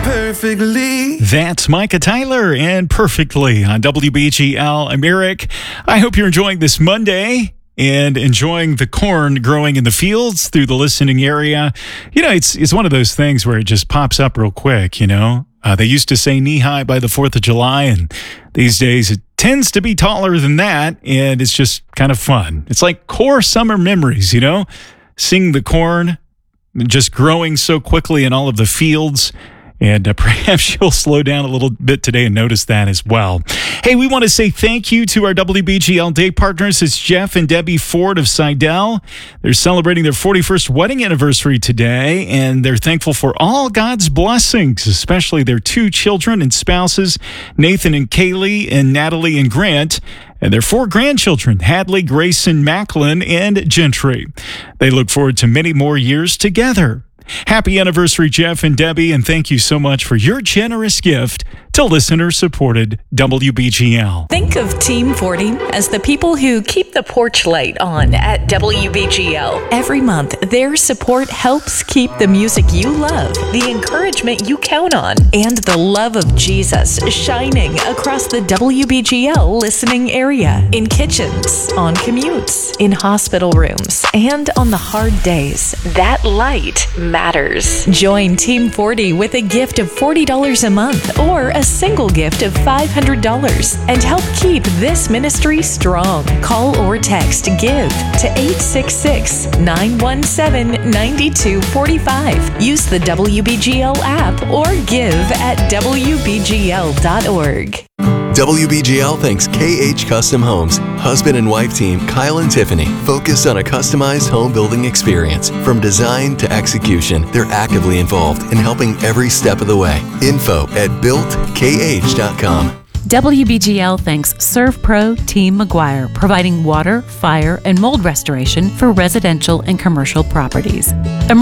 perfectly. That's Micah Tyler and Perfectly on WBGL. I'm Eric. I hope you're enjoying this Monday and enjoying the corn growing in the fields through the listening area. You know, it's one of those things where it just pops up real quick, you know. They used to say knee-high by the 4th of July, and these days it tends to be taller than that, and it's just kind of fun. It's like core summer memories, you know, seeing the corn just growing so quickly in all of the fields. And perhaps you'll slow down a little bit today and notice that as well. Hey, we want to say thank you to our WBGL Day partners. It's Jeff and Debbie Ford of Seidel. They're celebrating their 41st wedding anniversary today, and they're thankful for all God's blessings, especially their 2 children and spouses, Nathan and Kaylee, and Natalie and Grant, and their 4 grandchildren, Hadley, Grayson, Macklin, and Gentry. They look forward to many more years together. Happy anniversary, Jeff and Debbie, and thank you so much for your generous gift to listener-supported WBGL. Think of Team 40 as the people who keep the porch light on at WBGL. Every month, their support helps keep the music you love, the encouragement you count on, and the love of Jesus shining across the WBGL listening area, in kitchens, on commutes, in hospital rooms, and on the hard days. That light matters. Join Team 40 with a gift of $40 a month or a single gift of $500 and help keep this ministry strong. Call or text GIVE to 866-917-9245. Use the WBGL app or give at WBGL.org. WBGL thanks KH Custom Homes, husband and wife team Kyle and Tiffany, focused on a customized home building experience. From design to execution, they're actively involved in helping every step of the way. Info at builtkh.com. WBGL thanks ServPro Team McGuire, providing water, fire, and mold restoration for residential and commercial properties.